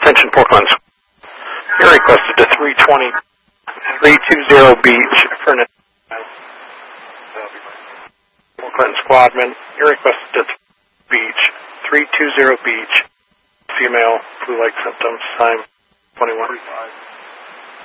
Attention Portland. You're requested to 320 Beach for an Portland Squadman. You're requested to Beach, 320 Beach, female, flu-like symptoms, time 21.